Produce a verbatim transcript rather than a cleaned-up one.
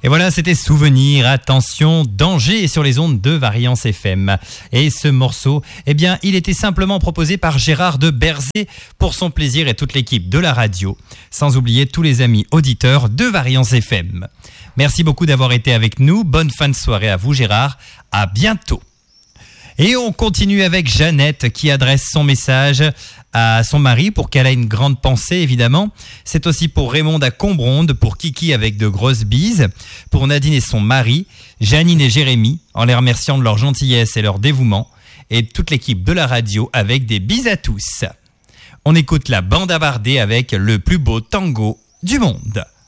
Et voilà, c'était Souvenir, attention, danger sur les ondes de Variance F M. Et ce morceau, eh bien, il était simplement proposé par Gérard de Berzé pour son plaisir et toute l'équipe de la radio, sans oublier tous les amis auditeurs de Variance F M. Merci beaucoup d'avoir été avec nous, bonne fin de soirée à vous Gérard, à bientôt. Et on continue avec Jeannette qui adresse son message à son mari pour qu'elle ait une grande pensée évidemment. C'est aussi pour Raymond à Combronde, pour Kiki avec de grosses bises, pour Nadine et son mari, Janine et Jérémy en les remerciant de leur gentillesse et leur dévouement, et toute l'équipe de la radio avec des bises à tous. On écoute la bande à Bardé avec le plus beau tango du monde.